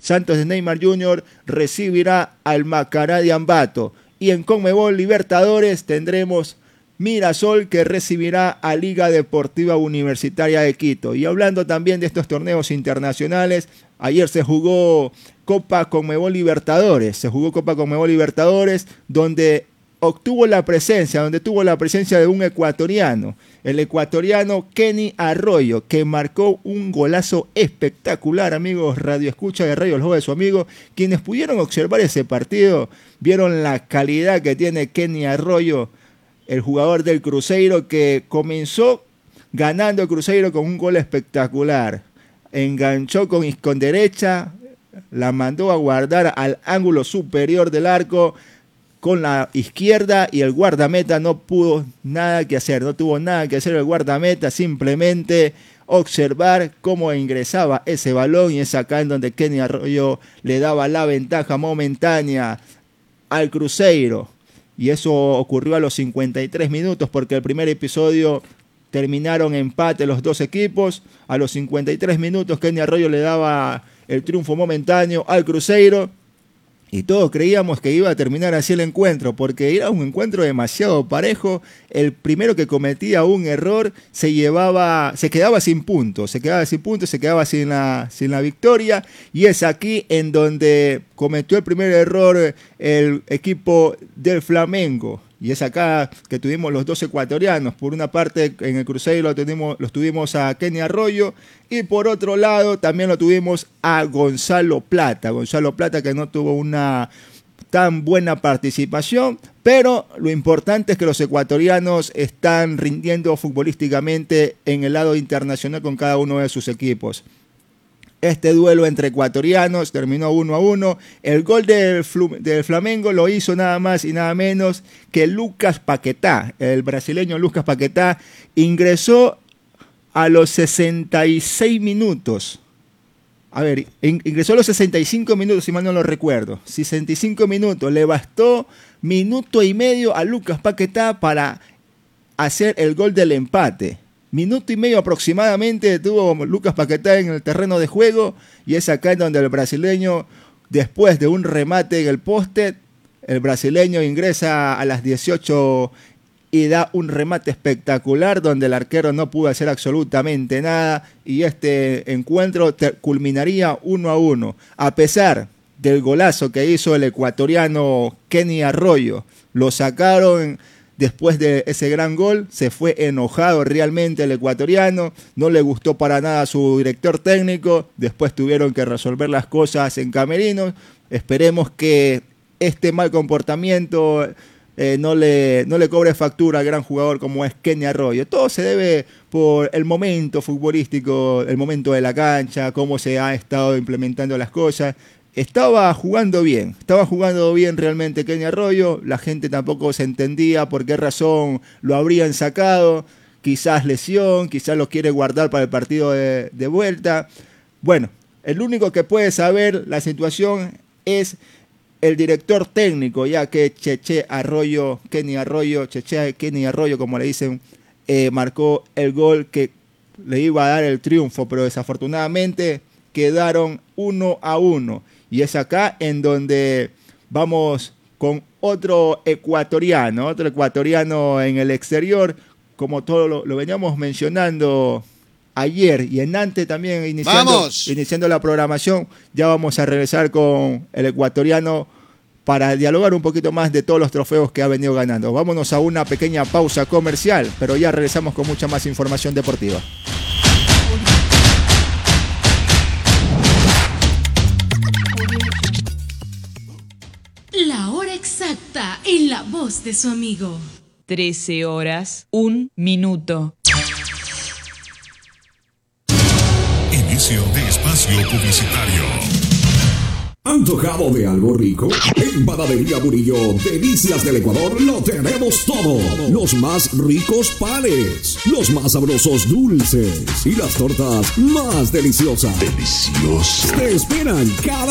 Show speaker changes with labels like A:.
A: Santos de Neymar Jr. recibirá al Macará de Ambato. Y en Conmebol Libertadores tendremos Mirasol, que recibirá a Liga Deportiva Universitaria de Quito. Y hablando también de estos torneos internacionales, ayer se jugó Copa Conmebol Libertadores. Donde tuvo la presencia de un ecuatoriano, el ecuatoriano Kenny Arroyo, que marcó un golazo espectacular, amigos Radio Escucha de Radio El Juego de su amigo. Quienes pudieron observar ese partido vieron la calidad que tiene Kenny Arroyo, el jugador del Cruzeiro, que comenzó ganando el Cruzeiro con un gol espectacular. Enganchó con derecha, la mandó a guardar al ángulo superior del arco con la izquierda, y el guardameta no tuvo nada que hacer el guardameta, simplemente observar cómo ingresaba ese balón, y es acá en donde Kenny Arroyo le daba la ventaja momentánea al Cruzeiro. Y eso ocurrió a los 53 minutos, porque el primer episodio terminaron empate los dos equipos. A los 53 minutos Kenny Arroyo le daba el triunfo momentáneo al Cruzeiro, y todos creíamos que iba a terminar así el encuentro, porque era un encuentro demasiado parejo. El primero que cometía un error se quedaba sin puntos, se quedaba sin la victoria, y es aquí en donde cometió el primer error el equipo del Flamengo. Y es acá que tuvimos los dos ecuatorianos. Por una parte, en el Cruzeiro los tuvimos a Kenny Arroyo, y por otro lado también lo tuvimos a Gonzalo Plata, que no tuvo una tan buena participación, pero lo importante es que los ecuatorianos están rindiendo futbolísticamente en el lado internacional con cada uno de sus equipos. Este duelo entre ecuatorianos terminó 1-1. El gol del Flamengo lo hizo nada más y nada menos que Lucas Paquetá. El brasileño Lucas Paquetá ingresó a los 66 minutos. Ingresó a los 65 minutos, si mal no lo recuerdo. 65 minutos. Le bastó minuto y medio a Lucas Paquetá para hacer el gol del empate. Minuto y medio aproximadamente tuvo Lucas Paquetá en el terreno de juego, y es acá en donde el brasileño, después de un remate en el poste, el brasileño ingresa a las 18 y da un remate espectacular donde el arquero no pudo hacer absolutamente nada, y este encuentro culminaría 1-1. A pesar del golazo que hizo el ecuatoriano Kenny Arroyo, lo sacaron. Después de ese gran gol, se fue enojado realmente el ecuatoriano, no le gustó para nada a su director técnico. Después tuvieron que resolver las cosas en camerinos. Esperemos que este mal comportamiento no le cobre factura al gran jugador como es Kenny Arroyo. Todo se debe por el momento futbolístico, el momento de la cancha, cómo se ha estado implementando las cosas. Estaba jugando bien realmente Kenny Arroyo. La gente tampoco se entendía por qué razón lo habrían sacado. Quizás lesión, quizás lo quiere guardar para el partido de vuelta. Bueno, el único que puede saber la situación es el director técnico, ya que Kenny Arroyo, como le dicen, marcó el gol que le iba a dar el triunfo, pero desafortunadamente quedaron 1-1. Y es acá en donde vamos con otro ecuatoriano en el exterior, como todo lo veníamos mencionando ayer y en antes también iniciando la programación. Ya vamos a regresar con el ecuatoriano para dialogar un poquito más de todos los trofeos que ha venido ganando. Vámonos a una pequeña pausa comercial, pero ya regresamos con mucha más información deportiva.
B: La hora exacta en la voz de su amigo.
C: 13 horas, 1 minuto.
D: Inicio de espacio publicitario.
E: ¿Antojado de algo rico? En Panadería Murillo, Delicias del Ecuador, lo tenemos todo. Los más ricos panes, los más sabrosos dulces y las tortas más deliciosas.
D: Delicioso.
E: Te esperan cada